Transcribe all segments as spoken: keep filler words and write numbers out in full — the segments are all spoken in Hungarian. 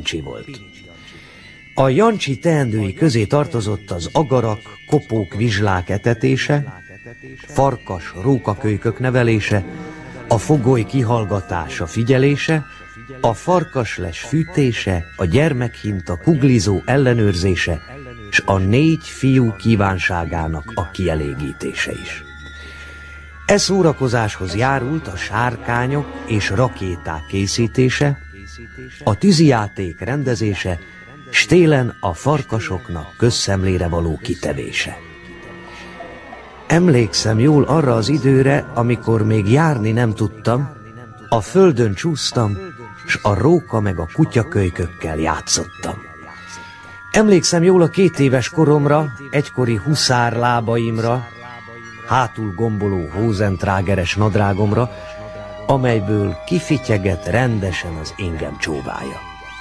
Jancsi volt. A Jancsi teendői közé tartozott az agarak, kopók, vizslák etetése, farkas, rókakölykök nevelése, a fogoly kihallgatása, figyelése, a farkasles fűtése, a gyermekhinta kuglizó ellenőrzése, s a négy fiú kívánságának a kielégítése is. E szórakozáshoz járult a sárkányok és rakéták készítése, a tűzijáték rendezése, s télen a farkasoknak közszemlére való kitevése. Emlékszem jól arra az időre, amikor még járni nem tudtam, a földön csúsztam, s a róka meg a kutyakölykökkel játszottam. Emlékszem jól a két éves koromra, egykori huszár lábaimra, hátul gomboló hózentrágeres nadrágomra, amelyből kifityegett rendesen az ingem csóvája.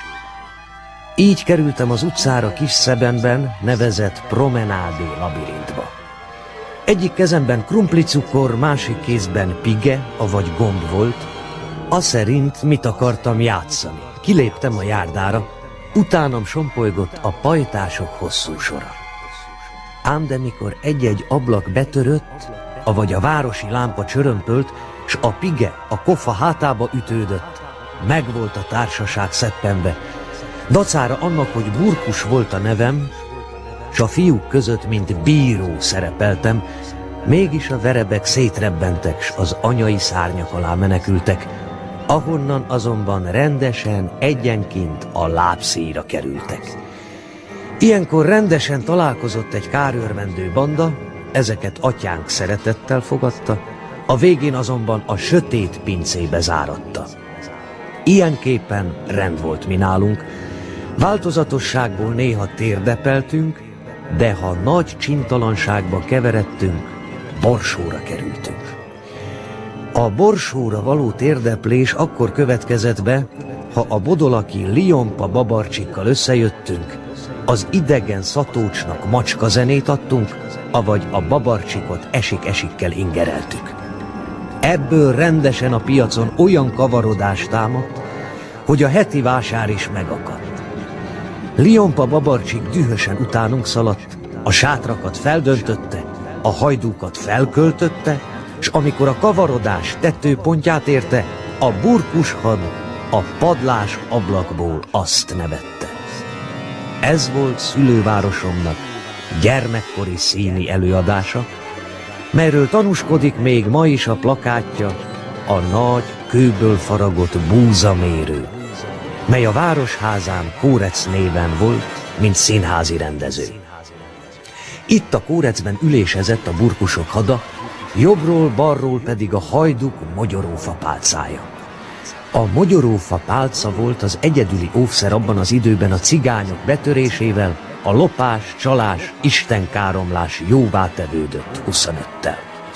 Így kerültem az utcára Kis-Szebenben nevezett promenádé labirintba. Egyik kezemben krumplicukor, másik kézben pige, avagy gomb volt. Az szerint mit akartam játszani. Kiléptem a járdára, utánam sompolygott a pajtások hosszú sora. Ám de mikor egy-egy ablak betörött, avagy a városi lámpa csörömpölt, s a pige a kofa hátába ütődött, megvolt a társaság szeppenve. Dacára annak, hogy Burkus volt a nevem, s a fiúk között, mint bíró szerepeltem, mégis a verebek szétrebbentek, s az anyai szárnyak alá menekültek, ahonnan azonban rendesen egyenként a lábszíjra kerültek. Ilyenkor rendesen találkozott egy kárőrvendő banda, ezeket atyánk szeretettel fogadta, a végén azonban a sötét pincébe záratta. Ilyenképpen rend volt mi nálunk, változatosságból néha térdepeltünk, de ha nagy csintalanságba keveredtünk, borsóra kerültünk. A borsóra való térdeplés akkor következett be, ha a bodolaki Liompa babarcsikkal összejöttünk, az idegen szatócsnak macska zenét adtunk, avagy a babarcsikot esik-esikkel ingereltük. Ebből rendesen a piacon olyan kavarodás támadt, hogy a heti vásár is megakadt. Liompa babarcsik dühösen utánunk szaladt, a sátrakat feldöntötte, a hajdúkat felköltötte, s amikor a kavarodás tetőpontját érte, a burkushad a padlás ablakból azt nevette. Ez volt szülővárosomnak gyermekkori színi előadása, melyről tanúskodik még ma is a plakátja, a nagy, kőből faragott búzamérő, mely a városházán Kórec néven volt, mint színházi rendező. Itt a Kórecben ülésezett a burkusok hada, jobbról-balról pedig a hajduk mogyorófa pálcája. A mogyorófa pálca volt az egyedüli óvszer abban az időben a cigányok betörésével, a lopás, csalás, istenkáromlás jóvá tevődött huszonöttel.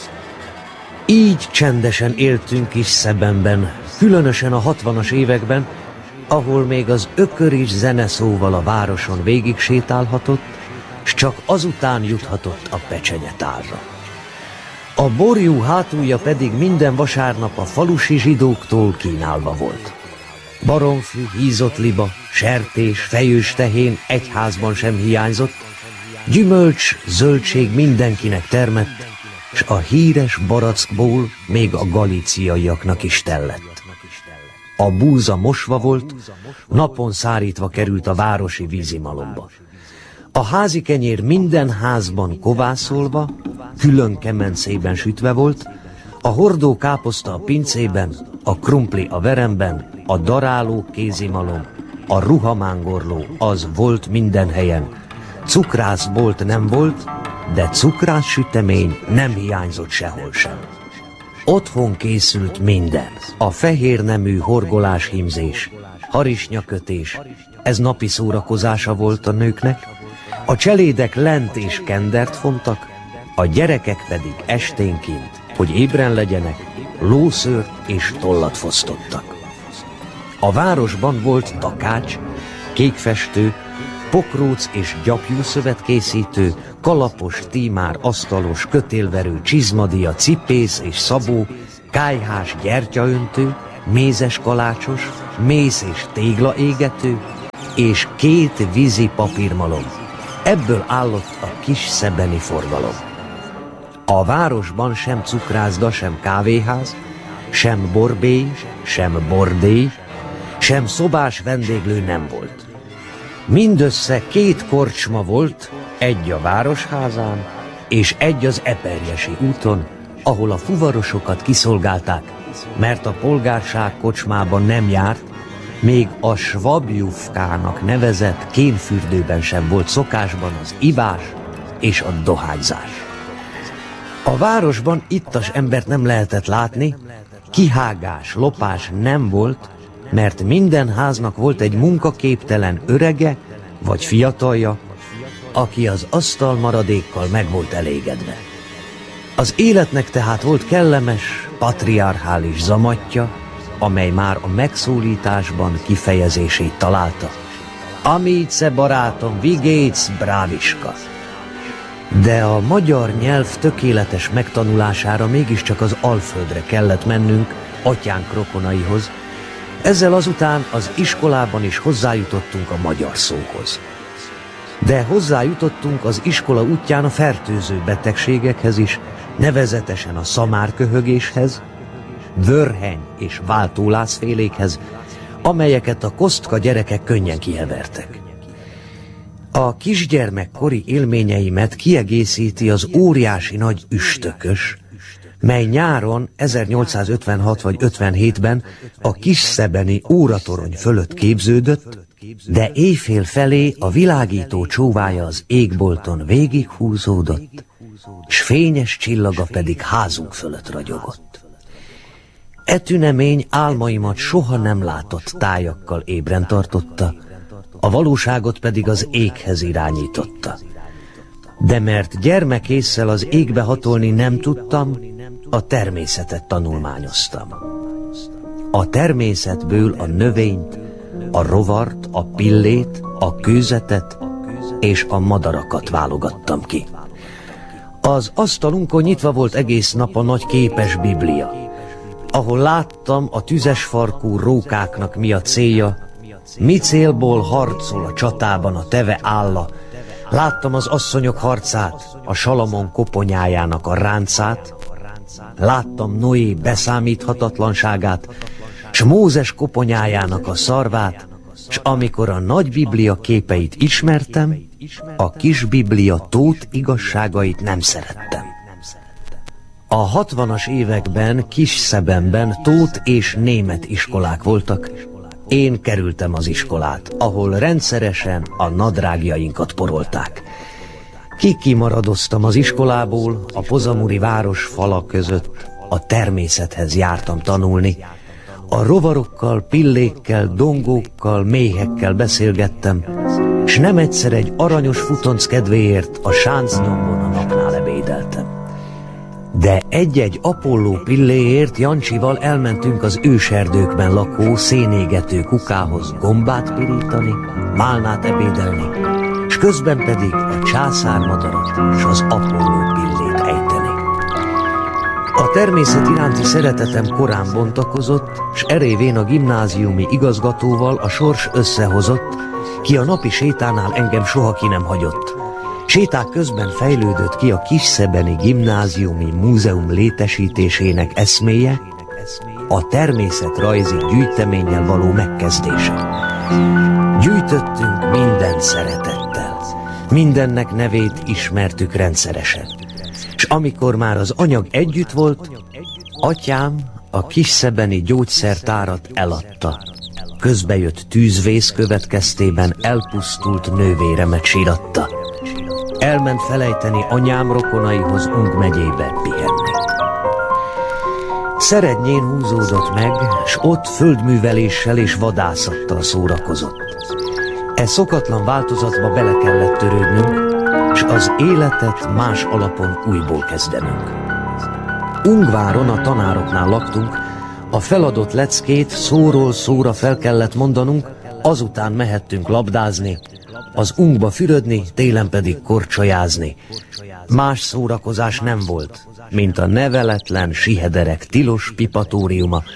Így csendesen éltünk Kis-Szebenben, különösen a hatvanas években, ahol még az ökör is zeneszóval a városon végig sétálhatott, s csak azután juthatott a Pecsenyetárra. A borjú hátulja pedig minden vasárnap a falusi zsidóktól kínálva volt. Baromfi, hízott liba, sertés, fejős tehén egy házban sem hiányzott, gyümölcs, zöldség mindenkinek termett, s a híres barackból még a galíciaiaknak is tellett. A búza mosva volt, napon szárítva került a városi vízimalomba. A házi kenyér minden házban kovászolva, külön kemencében sütve volt, a hordó káposzta a pincében, a krumpli a veremben, a daráló kézimalom, a ruhamángorló az volt minden helyen. Cukrászbolt nem volt, de cukrász sütemény nem hiányzott sehol sem. Otthon készült minden. A fehér nemű horgoláshímzés, harisnyakötés, ez napi szórakozása volt a nőknek, a cselédek lent és kendert fontak, a gyerekek pedig esténként, hogy ébren legyenek, lószőrt és tollat fosztottak. A városban volt takács, kékfestő, pokróc és gyapjúszövetkészítő, kalapos, tímár, asztalos, kötélverő, csizmadia, cipész és szabó, kályhás gyertyaöntő, mézes kalácsos, mész és téglaégető, és két vízi papírmalom. Ebből állott a kisszebeni forgalom. A városban sem cukrászda, sem kávéház, sem borbély, sem bordély, sem szobás vendéglő nem volt. Mindössze két korcsma volt, egy a városházán, és egy az Eperjesi úton, ahol a fuvarosokat kiszolgálták, mert a polgárság kocsmában nem járt, még a Svabjufkának nevezett kénfürdőben sem volt szokásban az ivás és a dohányzás. A városban ittas embert nem lehetett látni, kihágás, lopás nem volt, mert minden háznak volt egy munkaképtelen örege vagy fiatalja, aki az asztal maradékkal meg volt elégedve. Az életnek tehát volt kellemes, patriarchális zamatja, amely már a megszólításban kifejezését találta. Amice barátom, vigéc, bráviska. De a magyar nyelv tökéletes megtanulására mégiscsak az Alföldre kellett mennünk, atyánk rokonaihoz. Ezzel azután az iskolában is hozzájutottunk a magyar szóhoz. De hozzájutottunk az iskola útján a fertőző betegségekhez is, nevezetesen a szamárköhögéshez, vörheny és váltólászfélékhez, amelyeket a kostka gyerekek könnyen kihevertek. A kisgyermekkori élményeimet kiegészíti az óriási nagy üstökös, mely nyáron ezernyolcszázötvenhat vagy ötvenhétben a Kisszebeni óratorony fölött képződött, de éjfél felé a világító csóvája az égbolton végighúzódott, s fényes csillaga pedig házunk fölött ragyogott. E tünemény álmaimat soha nem látott tájakkal ébren tartotta, a valóságot pedig az éghez irányította. De mert gyermekésszel az égbe hatolni nem tudtam, a természetet tanulmányoztam. A természetből a növényt, a rovart, a pillét, a kőzetet és a madarakat válogattam ki. Az asztalunkon nyitva volt egész nap a nagy képes biblia, ahol láttam a tüzes farkú rókáknak mi a célja, mi célból harcol a csatában a teve álla. Láttam az asszonyok harcát, a Salamon koponyájának a ráncát, láttam Noé beszámíthatatlanságát, s Mózes koponyájának a szarvát, s amikor a nagy biblia képeit ismertem, a kis biblia tót igazságait nem szerettem. A hatvanas években Kisszebenben tót és német iskolák voltak. Én kerültem az iskolát, ahol rendszeresen a nadrágjainkat porolták. Kikimaradoztam az iskolából, a pozamuri város fala között, a természethez jártam tanulni. A rovarokkal, pillékkel, dongókkal, méhekkel beszélgettem, s nem egyszer egy aranyos futonc kedvéért a sáncdombon a napnál ebédeltem. De egy-egy Apolló pilléért Jancsival elmentünk az őserdőkben lakó szénégető kukához gombát pirítani, málnát ebédelni, s közben pedig a császármadarat s az Apolló pillét ejteni. A természet iránti szeretetem korán bontakozott, s erévén a gimnáziumi igazgatóval a sors összehozott, ki a napi sétánál engem soha ki nem hagyott. Séták közben fejlődött ki a Kisszebeni Gimnáziumi Múzeum létesítésének eszméje, a természetrajzi gyűjteménnyel való megkezdése. Gyűjtöttünk minden szeretettel, mindennek nevét ismertük rendszeresen. S amikor már az anyag együtt volt, atyám a kisszebeni gyógyszertárat eladta. Közbejött tűzvész következtében elpusztult nővéremet síratta. Elment felejteni anyám rokonaihoz Ung megyébe pihenni. Szerednyén húzódott meg, s ott földműveléssel és vadászattal szórakozott. E szokatlan változatba bele kellett törődnünk, s az életet más alapon újból kezdenünk. Ungváron a tanároknál laktunk, a feladott leckét szóról szóra fel kellett mondanunk, azután mehettünk labdázni, az Ungba fürödni, télen pedig korcsolyázni. Más szórakozás nem volt, mint a neveletlen sihederek tilos pipatóriuma,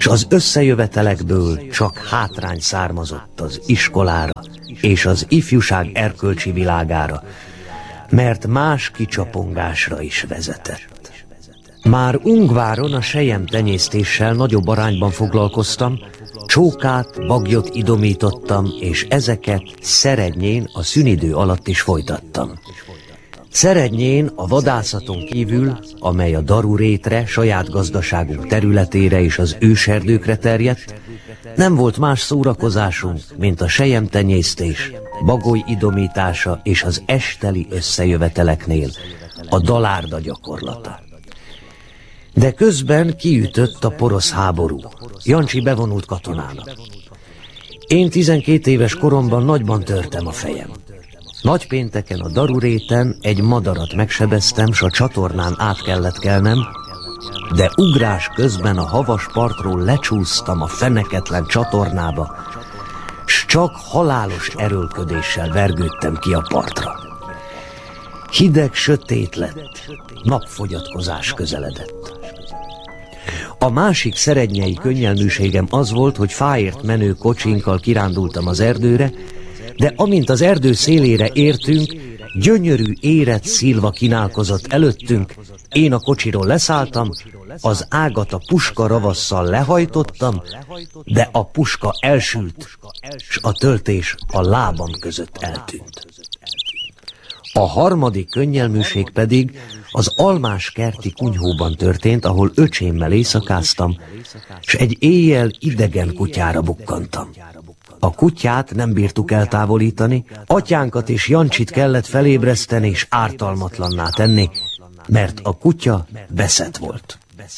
s az összejövetelekből csak hátrány származott az iskolára és az ifjúság erkölcsi világára, mert más kicsapongásra is vezetett. Már Ungváron a selyemtenyésztéssel nagyobb arányban foglalkoztam, csókát, bagyot idomítottam, és ezeket Szerednyén a szünidő alatt is folytattam. Szerednyén a vadászaton kívül, amely a darurétre, saját gazdaságunk területére és az őserdőkre terjedt, nem volt más szórakozásunk, mint a selyemtenyésztés, bagoly idomítása és az esteli összejöveteleknél a dalárda gyakorlata. De közben kiütött a porosz háború. Jancsi bevonult katonának. Én tizenkét éves koromban nagyban törtem a fejem. Nagypénteken a daruréten egy madarat megsebeztem, s a csatornán át kellett kelnem, de ugrás közben a havas partról lecsúsztam a feneketlen csatornába, s csak halálos erőlködéssel vergődtem ki a partra. Hideg, sötét lett, napfogyatkozás közeledett. A másik szerednyei könnyelműségem az volt, hogy fáért menő kocsinkkal kirándultam az erdőre, de amint az erdő szélére értünk, gyönyörű érett szilva kínálkozott előttünk, én a kocsiról leszálltam, az ágat a puska ravasszal lehajtottam, de a puska elsült, s a töltés a lábam között eltűnt. A harmadik könnyelműség pedig az almás kerti kunyhóban történt, ahol öcsémmel éjszakáztam, s egy éjjel idegen kutyára bukkantam. A kutyát nem bírtuk eltávolítani, atyánkat és Jancsit kellett felébreszteni és ártalmatlanná tenni, mert a kutya beszett volt.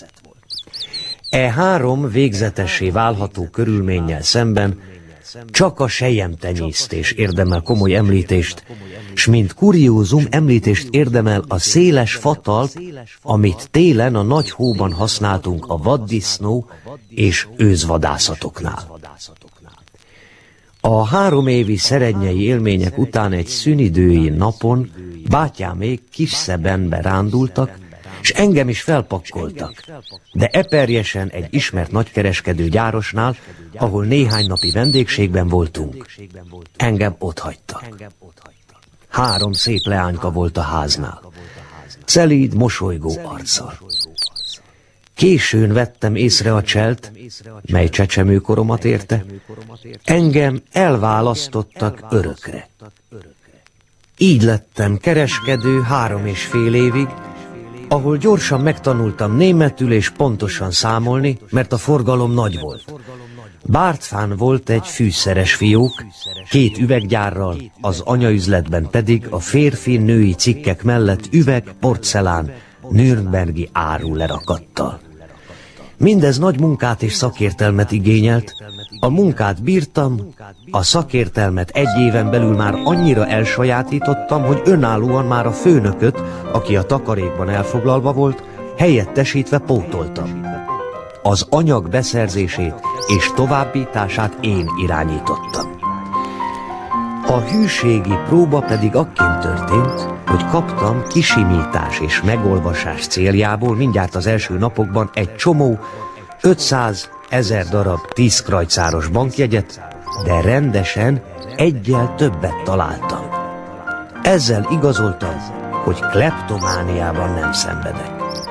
E három végzetessé válható körülménnyel szemben csak a selyemtenyésztés érdemel komoly említést, s mint kuriózum említést érdemel a széles fatalp, amit télen a nagy hóban használtunk a vaddisznó és őzvadászatoknál. A három évi szerednyei élmények után egy szünidői napon bátyámék Kisszebenbe rándultak, s engem is felpakkoltak, de eperjesen egy ismert nagykereskedő gyárosnál, ahol néhány napi vendégségben voltunk, engem otthagytak. Három szép leányka volt a háznál, szelíd, mosolygó arccal. Későn vettem észre a cselt, mely csecsemőkoromat érte, engem elválasztottak örökre. Így lettem kereskedő három és fél évig, ahol gyorsan megtanultam németül és pontosan számolni, mert a forgalom nagy volt. Bártfán volt egy fűszeres fiók, két üveggyárral, az anyaüzletben pedig a férfi-női cikkek mellett üveg, porcelán, nürnbergi áru lerakattal. Mindez nagy munkát és szakértelmet igényelt, a munkát bírtam, a szakértelmet egy éven belül már annyira elsajátítottam, hogy önállóan már a főnököt, aki a takarékban elfoglalva volt, helyettesítve pótoltam. Az anyag beszerzését és továbbítását én irányítottam. A hűségi próba pedig akként történt, hogy kaptam kisimítás és megolvasás céljából mindjárt az első napokban egy csomó ötszáz ezer darab tíz krajcáros bankjegyet, de rendesen egyel többet találtam. Ezzel igazoltam, hogy kleptomániában nem szenvedek.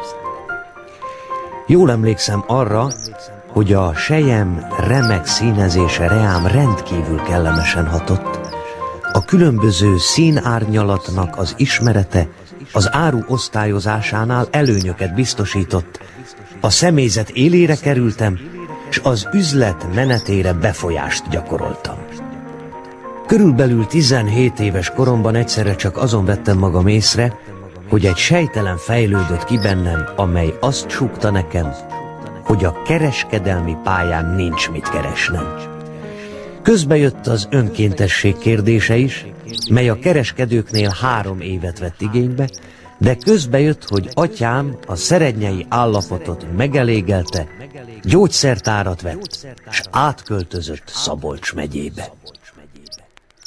Jól emlékszem arra, hogy a sejem remek színezése reám rendkívül kellemesen hatott. A különböző színárnyalatnak az ismerete az áru osztályozásánál előnyöket biztosított. A személyzet élére kerültem, s az üzlet menetére befolyást gyakoroltam. Körülbelül tizenhét éves koromban egyszerre csak azon vettem magam észre, hogy egy sejtelem fejlődött ki bennem, amely azt súgta nekem, hogy a kereskedelmi pályán nincs mit keresnem. Közbe jött az önkéntesség kérdése is, mely a kereskedőknél három évet vett igénybe, de közbe jött, hogy atyám a szerednyei állapotot megelégelte, gyógyszertárat vett, s átköltözött Szabolcs megyébe.